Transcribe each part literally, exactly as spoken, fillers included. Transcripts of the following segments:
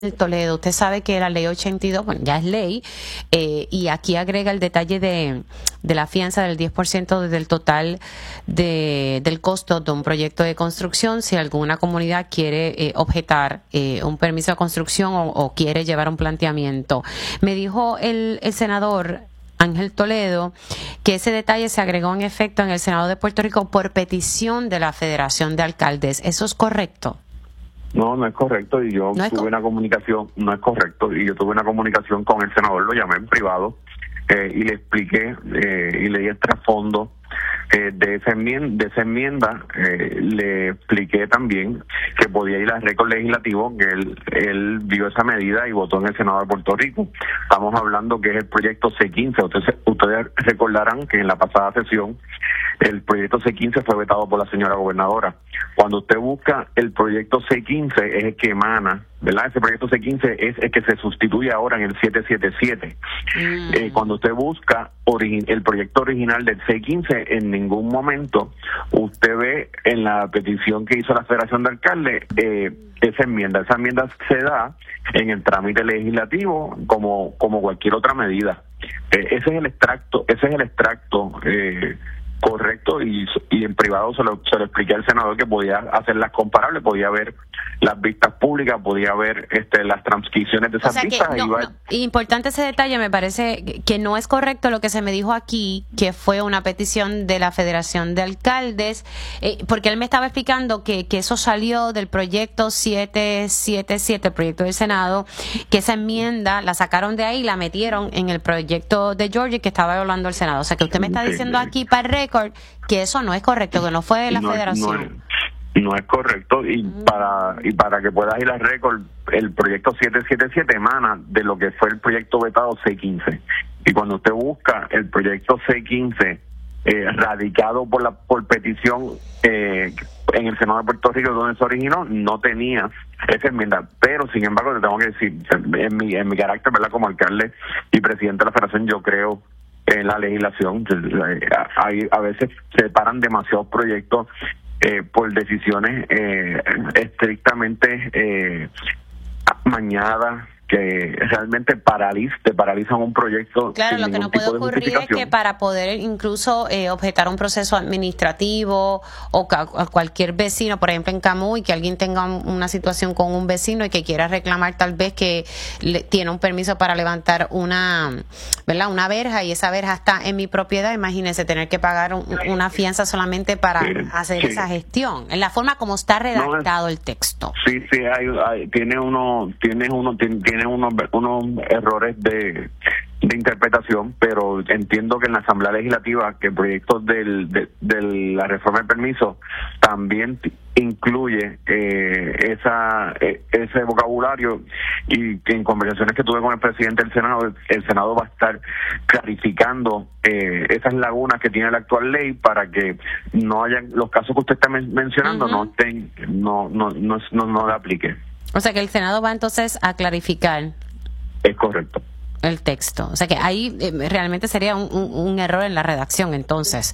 Toledo, usted sabe que la ley ochenta y dos, bueno, ya es ley, eh, y aquí agrega el detalle de, de la fianza del diez por ciento del total de, del costo de un proyecto de construcción si alguna comunidad quiere eh, objetar eh, un permiso de construcción o, o quiere llevar un planteamiento. Me dijo el, el senador Ángel Toledo que ese detalle se agregó en efecto en el Senado de Puerto Rico por petición de la Federación de Alcaldes. ¿Eso es correcto? No, no es correcto, y yo no tuve una comunicación, no es correcto, y yo tuve una comunicación con el senador, lo llamé en privado eh, y le expliqué eh, y le di el trasfondo eh, de esa enmienda, de esa enmienda eh, le expliqué también que podía ir al récord legislativo, que él, él vio esa medida y votó en el Senado de Puerto Rico. Estamos hablando que es el proyecto C quince, ustedes, ustedes recordarán que en la pasada sesión el proyecto C quince fue vetado por la señora gobernadora. Cuando usted busca el proyecto C quince es el que emana, ¿verdad? Ese proyecto C quince es el que se sustituye ahora en el siete siete siete. Mm. Eh, cuando usted busca ori- el proyecto original del C quince, en ningún momento usted ve en la petición que hizo la Federación de Alcaldes eh, esa enmienda. Esa enmienda se da en el trámite legislativo como, como cualquier otra medida. Eh, ese es el extracto, ese es el extracto eh, correcto, y, y en privado se lo, se lo expliqué al senador que podía hacerlas comparables, podía ver las vistas públicas, podía ver este, las transcripciones de esas o sea vistas. Que no, iba... no, importante ese detalle, me parece que no es correcto lo que se me dijo aquí, que fue una petición de la Federación de Alcaldes, eh, porque él me estaba explicando que, que eso salió del proyecto siete siete siete, el proyecto del Senado, que esa enmienda la sacaron de ahí y la metieron en el proyecto de Georgia que estaba hablando el Senado. O sea que usted me está diciendo sí, aquí para el récord que eso no es correcto, que no fue de la no, Federación. No es. No es correcto, y para y para que puedas ir al récord, el proyecto siete siete siete emana de lo que fue el proyecto vetado C quince. Y cuando usted busca el proyecto C quince eh, radicado por la por petición eh, en el Senado de Puerto Rico donde se originó, no tenía esa enmienda. Pero sin embargo, te tengo que decir, en mi en mi carácter, ¿verdad?, como alcalde y presidente de la Federación, yo creo en la legislación. Hay, a veces se paran demasiados proyectos Eh, por decisiones eh, estrictamente eh, amañadas que realmente paraliz, te paralizan un proyecto. Claro, lo que no puede ocurrir es que para poder incluso eh, objetar un proceso administrativo o ca- a cualquier vecino, por ejemplo en Camuy, que alguien tenga un, una situación con un vecino y que quiera reclamar tal vez que le, tiene un permiso para levantar una, ¿verdad?, una verja, y esa verja está en mi propiedad. Imagínense tener que pagar un, una fianza solamente para sí, hacer sí. esa gestión, en la forma como está redactado no, el texto. Sí, sí, hay, hay, tiene uno, tiene uno, tiene, tiene unos, unos errores de, de interpretación, pero entiendo que en la Asamblea Legislativa que proyectos del, de, de la reforma del permiso también t- incluye eh, esa eh, ese vocabulario, y que en conversaciones que tuve con el presidente del Senado, el Senado va a estar clarificando eh, esas lagunas que tiene la actual ley para que no hayan los casos que usted está men- mencionando uh-huh. no estén no no no no, no le aplique. O sea que el Senado va entonces a clarificar. Es correcto. El texto. O sea que ahí eh, realmente sería un, un, un error en la redacción, entonces,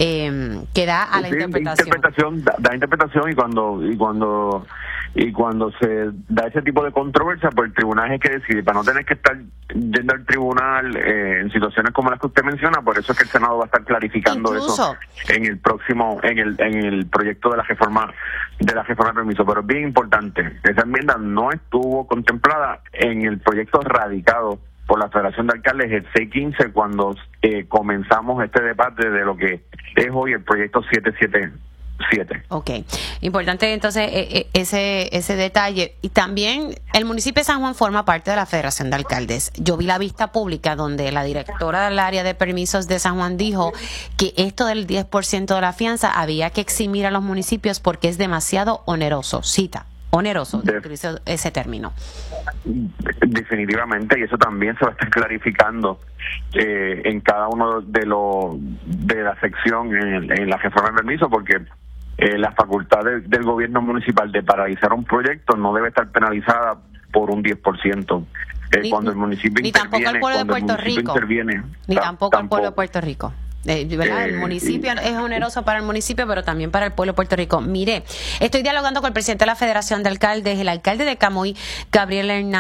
eh, que da a la sí, interpretación. interpretación da, da interpretación, y cuando y cuando y cuando se da ese tipo de controversia, pues el tribunal es que decide, para no tener que estar yendo al tribunal eh, en situaciones como las que usted menciona. Por eso es que el Senado va a estar clarificando Incluso, eso en el próximo, en el en el proyecto de la reforma de la reforma de permiso. Pero es bien importante, esa enmienda no estuvo contemplada en el proyecto radicado por la Federación de Alcaldes, el C quince, cuando eh, comenzamos este debate de lo que es hoy el proyecto siete siete siete. Ok, importante entonces eh, ese ese detalle. Y también el municipio de San Juan forma parte de la Federación de Alcaldes. Yo vi la vista pública donde la directora del área de permisos de San Juan dijo que esto del diez por ciento de la fianza había que eximir a los municipios porque es demasiado oneroso. Cita. Oneroso, de, utilizo ese término. Definitivamente, y eso también se va a estar clarificando eh, en cada uno de los de la sección en, en la reforma de permiso, porque eh, la facultad de, del gobierno municipal de paralizar un proyecto no debe estar penalizada por un diez por ciento. Eh, ni, cuando el municipio ni interviene, tampoco el pueblo de Puerto Rico. Interviene, ni ta, tampoco, tampoco el pueblo de Puerto Rico. Eh, ¿verdad? El municipio es oneroso para el municipio, pero también para el pueblo de Puerto Rico. Mire, estoy dialogando con el presidente de la Federación de Alcaldes, el alcalde de Camuy, Gabriel Hernández.